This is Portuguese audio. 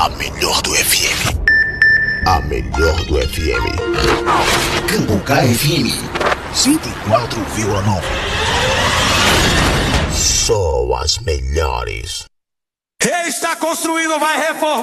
A melhor do FM. A melhor do FM. Cambucá FM 104,9. Só as melhores. Está construído, vai reformar.